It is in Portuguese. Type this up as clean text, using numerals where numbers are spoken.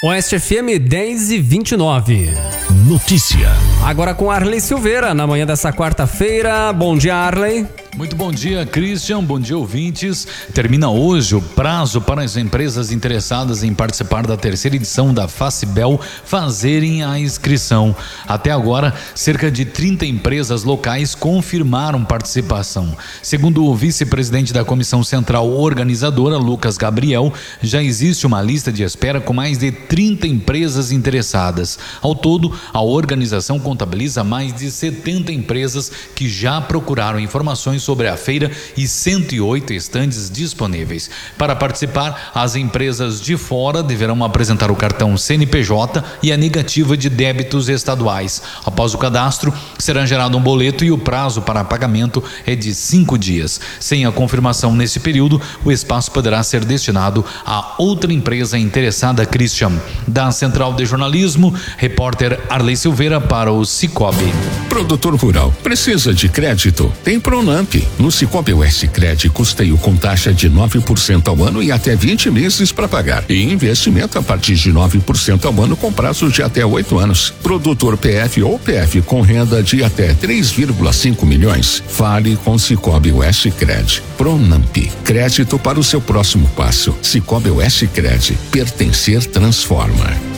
Oeste FM 10:29. Notícia. Agora com Arley Silveira, na manhã dessa quarta-feira. Bom dia, Arley. Muito bom dia, Christian. Bom dia, ouvintes. Termina hoje o prazo para as empresas interessadas em participar da terceira edição da Facibel fazerem a inscrição. Até agora, cerca de 30 empresas locais confirmaram participação. Segundo o vice-presidente da Comissão Central Organizadora, Lucas Gabriel, já existe uma lista de espera com mais de 30 empresas interessadas. Ao todo, a organização contabiliza mais de 70 empresas que já procuraram informações sobre a feira e 108 estandes disponíveis. Para participar, as empresas de fora deverão apresentar o cartão CNPJ e a negativa de débitos estaduais. Após o cadastro, será gerado um boleto e o prazo para pagamento é de 5 dias. Sem a confirmação nesse período, o espaço poderá ser destinado a outra empresa interessada. Christian, da Central de Jornalismo, repórter Arley Silveira para o Cicobi. Produtor rural, precisa de crédito? Tem Pronamp. No Cicobi Oeste Cred, custeio com taxa de 9% ao ano e até 20 meses para pagar. E investimento a partir de 9% ao ano com prazo de até 8 anos. Produtor PF ou PF com renda de até 3,5 milhões. Fale com Cicobi Oeste Cred. Pronamp. Crédito para o seu próximo passo. Cicobi Oeste Cred. Pertencer transforma.